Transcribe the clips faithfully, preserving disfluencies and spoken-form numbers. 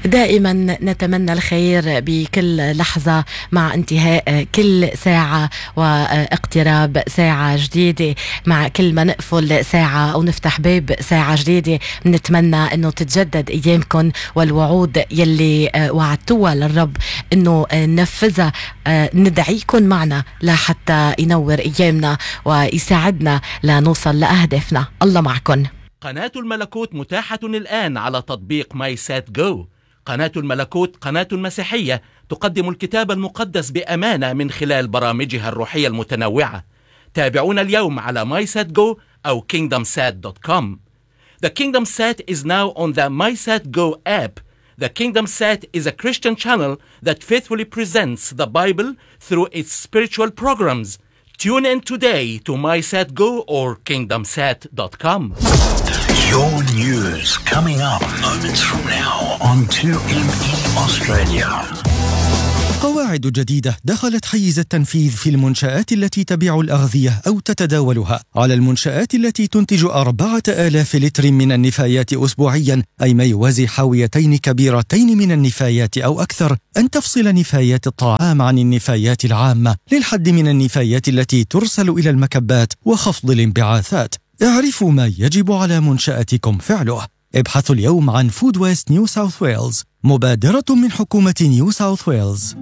دائما نتمنى الخير بكل لحظة مع انتهاء كل ساعة واقتراب ساعة جديدة. مع كل ما نقفل ساعة أو نفتح باب ساعة جديدة نتمنى أنه تتجدد أيامكم، والوعود يلي وعدتوها للرب أنه ننفذها. ندعيكم معنا لحتى ينور أيامنا ويساعدنا لنوصل لأهدافنا. الله معكم. قناة الملكوت متاحة الآن على تطبيق ماي سات جو. قناة الملكوت قناة مسيحية تقدم الكتاب المقدس بأمانة من خلال برامجها الروحية المتنوعة. تابعونا اليوم على ماي سات جو أو كينغدم سات دوت كوم. The Kingdom Sat is now on the MySatGo app. The Kingdom Sat is a Christian channel that faithfully presents the Bible through its spiritual programs. Tune in today to MySatGo or kingdom sat dot com. Your news coming up moments from now on two M E Australia. قواعد جديدة دخلت حيز التنفيذ في المنشآت التي تبيع الأغذية أو تتداولها على المنشآت التي تنتج أربعة آلاف لتر من النفايات أسبوعياً، أي ما يوازي حاويتين كبيرتين من النفايات أو أكثر، أن تفصل نفايات الطعام عن النفايات العامة للحد من النفايات التي ترسل إلى المكبات وخفض الانبعاثات. اعرفوا ما يجب على منشأتكم فعله. ابحثوا اليوم عن فود ويست نيو ساوث ويلز، مبادرة من حكومة نيو ساوث ويلز.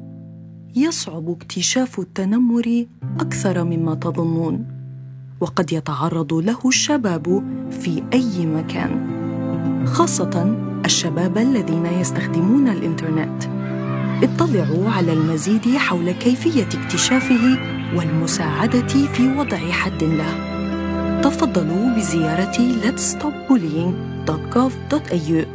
يصعب اكتشاف التنمر أكثر مما تظنون، وقد يتعرض له الشباب في أي مكان، خاصة الشباب الذين يستخدمون الإنترنت. اطلعوا على المزيد حول كيفية اكتشافه والمساعدة في وضع حد له. تفضلوا بزيارة let's stop bullying dot gov dot a u.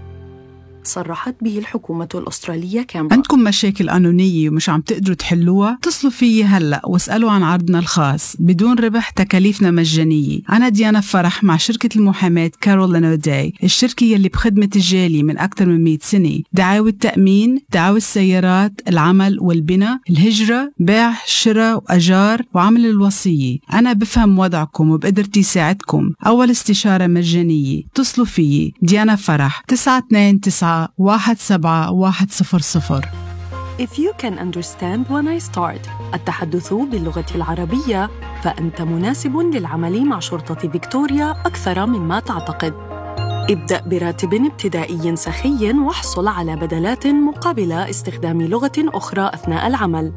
صرحت به الحكومة الأسترالية كامبرا. عندكم مشاكل قانونية ومش عم تقدروا تحلوها؟ اتصلوا فيي هلأ واسألوا عن عرضنا الخاص بدون ربح، تكاليفنا مجانية. أنا ديانا فرح مع شركة المحاماة كارولين أوداي، الشركة يلي بخدمة الجالي من أكثر من مئة سنة. دعاوى التأمين، دعاوى السيارات، العمل والبناء، الهجرة، بيع، شراء وأجار، وعمل الوصية. أنا بفهم وضعكم وبقدرتي ساعدكم. أول استشارة مجانية. اتصلوا فيي ديانا فرح تسعة اثنين تسعة واحد سبعة واحد صفر صفر. If you can understand when I start التحدث باللغة العربية، فأنت مناسب للعمل مع شرطة فيكتوريا أكثر مما تعتقد. ابدأ براتب ابتدائي سخي واحصل على بدلات مقابل استخدام لغة أخرى أثناء العمل.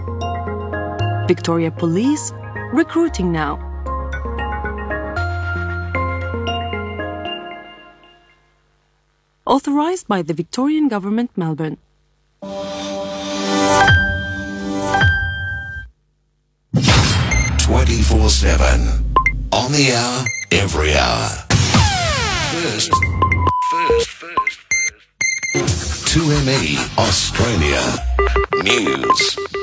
Victoria Police, recruiting now. Authorized by the Victorian Government, Melbourne. twenty-four seven. On the hour, every hour. First, first, first, first. two M E Australia News.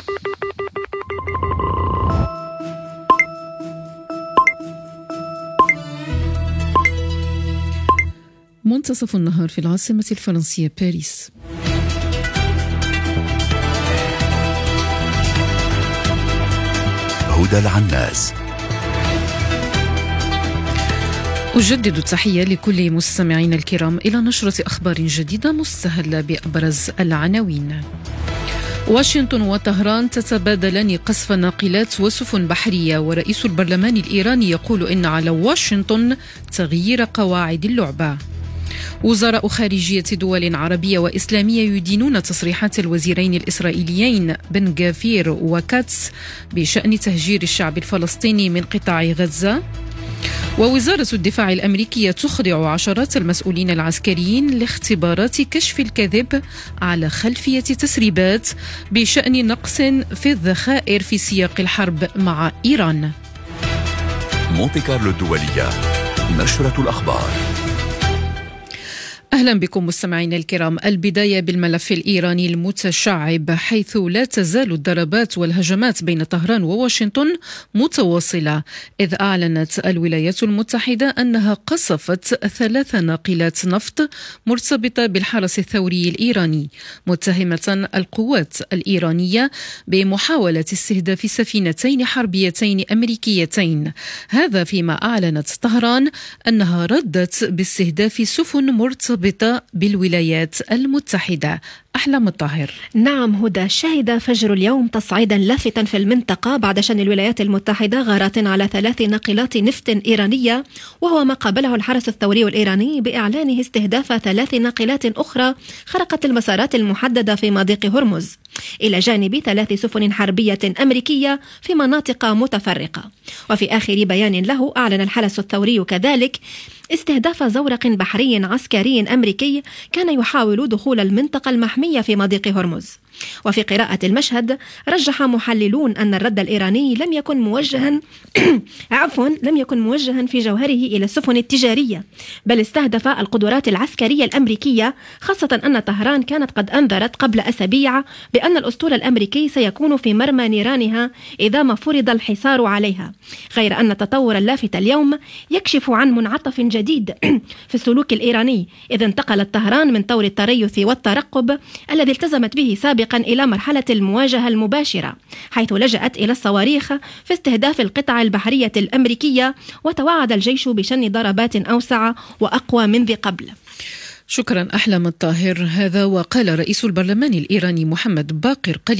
منتصف النهار في العاصمة الفرنسية باريس. هدى العناس. أجدد التحية لكل مستمعين الكرام إلى نشرة أخبار جديدة مستهلة بأبرز العناوين. واشنطن وطهران تتبادلان قصف ناقلات وسفن بحرية، ورئيس البرلمان الإيراني يقول إن على واشنطن تغيير قواعد اللعبة. وزراء خارجية دول عربية وإسلامية يدينون تصريحات الوزيرين الإسرائيليين بن غافير وكاتس بشأن تهجير الشعب الفلسطيني من قطاع غزة. ووزارة الدفاع الأمريكية تخضع عشرات المسؤولين العسكريين لاختبارات كشف الكذب على خلفية تسريبات بشأن نقص في الذخائر في سياق الحرب مع إيران. مونتي كارلو الدولية، نشرة الأخبار. أهلا بكم مستمعينا الكرام. البداية بالملف الإيراني المتشعب، حيث لا تزال الضربات والهجمات بين طهران وواشنطن متواصلة، إذ أعلنت الولايات المتحدة أنها قصفت ثلاث ناقلات نفط مرتبطة بالحرس الثوري الإيراني، متهمة القوات الإيرانية بمحاولة استهداف سفينتين حربيتين أمريكيتين. هذا فيما أعلنت طهران أنها ردت باستهداف سفن مرتبطة مرتبطة بالولايات المتحدة. أحلام الطاهر. نعم هدى، شهد فجر اليوم تصعيدا لافتا في المنطقة بعد شن الولايات المتحدة غارات على ثلاث ناقلات نفط إيرانية، وهو ما قابله الحرس الثوري الإيراني بإعلانه استهداف ثلاث ناقلات أخرى خرقت المسارات المحددة في مضيق هرمز، إلى جانب ثلاث سفن حربية أمريكية في مناطق متفرقة. وفي آخر بيان له أعلن الحرس الثوري كذلك استهداف زورق بحري عسكري أمريكي كان يحاول دخول المنطقة المحمية في مضيق هرمز. وفي قراءة المشهد رجح محللون أن الرد الإيراني لم يكن موجها عفوا لم يكن موجها في جوهره إلى السفن التجارية، بل استهدف القدرات العسكرية الأمريكية، خاصة أن طهران كانت قد أنذرت قبل أسابيع بأن الأسطول الأمريكي سيكون في مرمى نيرانها إذا ما فرض الحصار عليها. غير أن التطور اللافت اليوم يكشف عن منعطف جديد في السلوك الإيراني، إذ انتقلت طهران من طور التريث والترقب الذي التزمت به سابقا إلى مرحلة المواجهة المباشرة، حيث لجأت إلى الصواريخ في استهداف القطع البحرية الأمريكية، وتوعد الجيش بشن ضربات أوسع وأقوى من ذي قبل. شكرا أحلام الطاهر. هذا وقال رئيس البرلمان الإيراني محمد باقر